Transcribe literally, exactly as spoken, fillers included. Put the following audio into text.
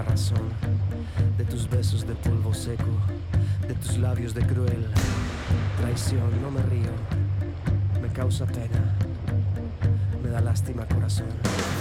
la razón de tus besos de polvo seco, de tus labios de cruel traición. No me río, me causa pena, me da lástima corazón.